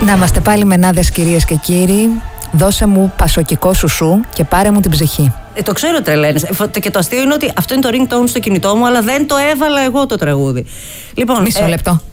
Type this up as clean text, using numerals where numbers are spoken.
Να είμαστε πάλι μενάδες, κυρίες και κύριοι. Δώσε μου πασοκικό σουσού και πάρε μου την ψυχή. Το ξέρω, τρελαίνεις. Και το αστείο είναι ότι αυτό είναι το ringtone στο κινητό μου, αλλά δεν το έβαλα εγώ το τραγούδι. Λοιπόν, μισό λεπτό.